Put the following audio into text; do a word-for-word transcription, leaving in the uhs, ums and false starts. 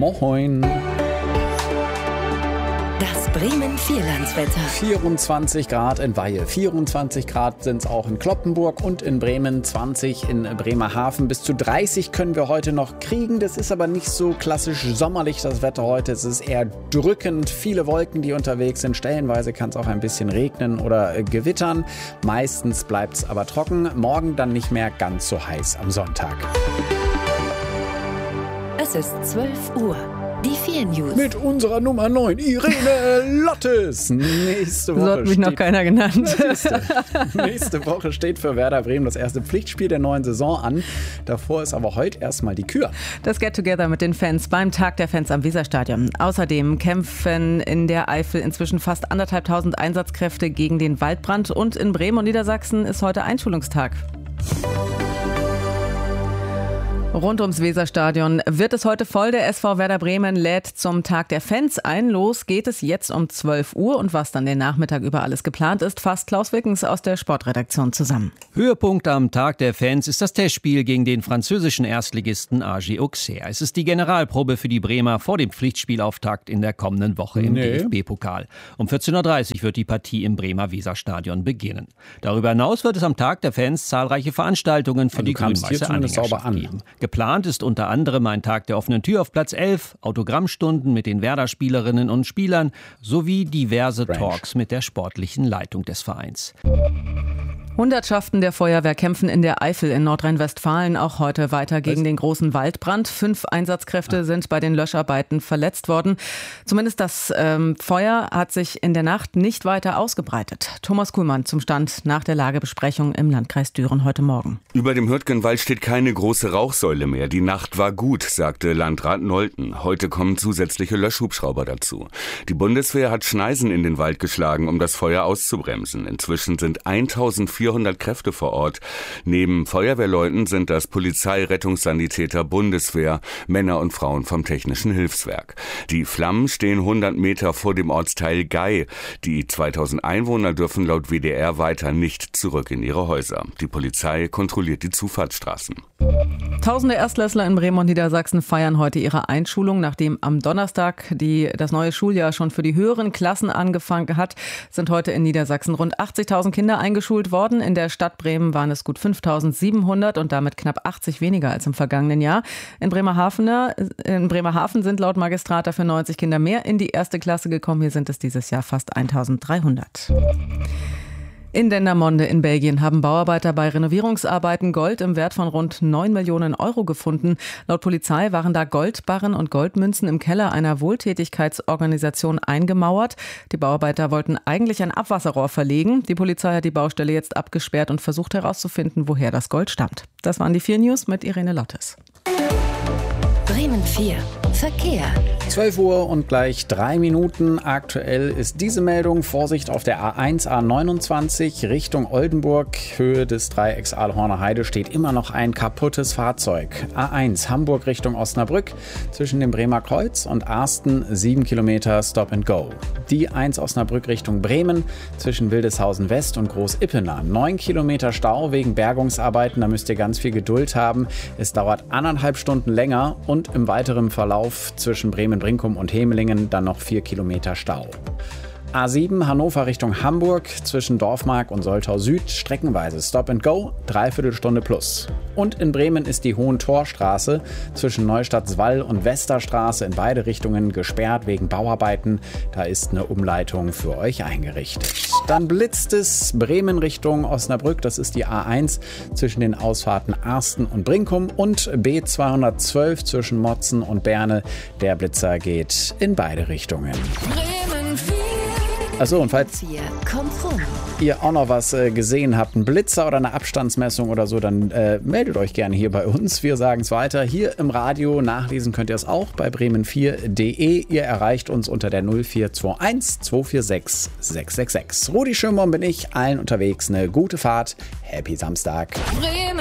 Moin. Das Bremen Vierlandswetter. vierundzwanzig Grad in Weihe, vierundzwanzig Grad sind es auch in Cloppenburg und in Bremen, zwanzig in Bremerhaven. Bis zu dreißig können wir heute noch kriegen. Das ist aber nicht so klassisch sommerlich, das Wetter heute. Es ist eher drückend, viele Wolken, die unterwegs sind. Stellenweise kann es auch ein bisschen regnen oder äh, gewittern. Meistens bleibt es aber trocken. Morgen dann nicht mehr ganz so heiß am Sonntag. Es ist zwölf Uhr. Die vier News. Mit unserer Nummer neun, Irene Lottes. Nächste Woche So hat mich noch keiner genannt. Nächste Woche steht für Werder Bremen das erste Pflichtspiel der neuen Saison an. Davor ist aber heute erstmal die Kür. Das Get-Together mit den Fans beim Tag der Fans am Weserstadion. Außerdem kämpfen in der Eifel inzwischen fast anderthalbtausend Einsatzkräfte gegen den Waldbrand. Und in Bremen und Niedersachsen ist heute Einschulungstag. Rund ums Weserstadion wird es heute voll. Der S V Werder Bremen lädt zum Tag der Fans ein. Los geht es jetzt um zwölf Uhr. Und was dann den Nachmittag über alles geplant ist, fasst Klaus Wickens aus der Sportredaktion zusammen. Höhepunkt am Tag der Fans ist das Testspiel gegen den französischen Erstligisten A G Auxerre. Es ist die Generalprobe für die Bremer vor dem Pflichtspielauftakt in der kommenden Woche im Nee. D F B-Pokal. Um vierzehn Uhr dreißig wird die Partie im Bremer Weserstadion beginnen. Darüber hinaus wird es am Tag der Fans zahlreiche Veranstaltungen für Also die du kamst hier grün-weiße zumindest sauber Anhängerschaft an. geben. Geplant ist unter anderem ein Tag der offenen Tür auf Platz elf, Autogrammstunden mit den Werder-Spielerinnen und Spielern sowie diverse Strange. Talks mit der sportlichen Leitung des Vereins. Hundertschaften der Feuerwehr kämpfen in der Eifel in Nordrhein-Westfalen auch heute weiter gegen den großen Waldbrand. Fünf Einsatzkräfte sind bei den Löscharbeiten verletzt worden. Zumindest das ähm, Feuer hat sich in der Nacht nicht weiter ausgebreitet. Thomas Kuhlmann zum Stand nach der Lagebesprechung im Landkreis Düren heute Morgen. Über dem Hürtgenwald steht keine große Rauchsäule mehr. Die Nacht war gut, sagte Landrat Nolten. Heute kommen zusätzliche Löschhubschrauber dazu. Die Bundeswehr hat Schneisen in den Wald geschlagen, um das Feuer auszubremsen. Inzwischen sind eintausendvierhundert Kräfte vor Ort. Neben Feuerwehrleuten sind das Polizei, Rettungssanitäter, Bundeswehr, Männer und Frauen vom Technischen Hilfswerk. Die Flammen stehen hundert Meter vor dem Ortsteil Gei. Die zweitausend Einwohner dürfen laut W D R weiter nicht zurück in ihre Häuser. Die Polizei kontrolliert die Zufahrtsstraßen. Tausende Erstklässler in Bremen und Niedersachsen feiern heute ihre Einschulung. Nachdem am Donnerstag die, das neue Schuljahr schon für die höheren Klassen angefangen hat, sind heute in Niedersachsen rund achtzigtausend Kinder eingeschult worden. In der Stadt Bremen waren es gut fünftausendsiebenhundert und damit knapp achtzig weniger als im vergangenen Jahr. In Bremerhaven, in Bremerhaven sind laut Magistrat dafür neunzig Kinder mehr in die erste Klasse gekommen. Hier sind es dieses Jahr fast eintausenddreihundert. In Dendermonde in Belgien haben Bauarbeiter bei Renovierungsarbeiten Gold im Wert von rund neun Millionen Euro gefunden. Laut Polizei waren da Goldbarren und Goldmünzen im Keller einer Wohltätigkeitsorganisation eingemauert. Die Bauarbeiter wollten eigentlich ein Abwasserrohr verlegen. Die Polizei hat die Baustelle jetzt abgesperrt und versucht herauszufinden, woher das Gold stammt. Das waren die vier News mit Irene Lottes. Bremen vier. Verkehr. zwölf Uhr und gleich drei Minuten. Aktuell ist diese Meldung. Vorsicht auf der A eins, A neunundzwanzig Richtung Oldenburg. Höhe des Dreiecks Aalhorner Heide steht immer noch ein kaputtes Fahrzeug. A eins Hamburg Richtung Osnabrück. Zwischen dem Bremer Kreuz und Arsten sieben Kilometer Stop and Go. Die eins Osnabrück Richtung Bremen. Zwischen Wildeshausen West und Groß-Ippenau. neun Kilometer Stau wegen Bergungsarbeiten. Da müsst ihr ganz viel Geduld haben. Es dauert anderthalb Stunden länger und im weiteren Verlauf zwischen Bremen-Brinkum und Hemelingen dann noch vier Kilometer Stau. A sieben Hannover Richtung Hamburg, zwischen Dorfmark und Soltau Süd, streckenweise Stop and Go, dreiviertel Stunde plus. Und in Bremen ist die Hohentorstraße zwischen Neustadt-Swall und Westerstraße in beide Richtungen gesperrt wegen Bauarbeiten. Da ist eine Umleitung für euch eingerichtet. Dann blitzt es Bremen Richtung Osnabrück, das ist die A eins zwischen den Ausfahrten Arsten und Brinkum und B zweihundertzwölf zwischen Motzen und Berne. Der Blitzer geht in beide Richtungen. Bremen vier. Achso, und falls Hier kommt rum. ihr auch noch was äh, gesehen habt, einen Blitzer oder eine Abstandsmessung oder so, dann äh, meldet euch gerne hier bei uns. Wir sagen es weiter. Hier im Radio nachlesen könnt ihr es auch bei bremen vier punkt de. Ihr erreicht uns unter der null vier zwei eins zwei vier sechs sechs sechs sechs. Rudi Schönborn bin ich, allen unterwegs eine gute Fahrt. Happy Samstag. Bremen